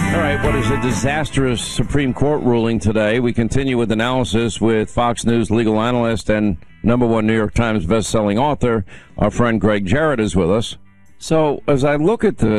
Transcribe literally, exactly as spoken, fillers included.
All right, what is a disastrous Supreme Court ruling today? We continue with analysis with Fox News legal analyst and number one New York Times bestselling author. Our friend Greg Jarrett is with us. So as I look at the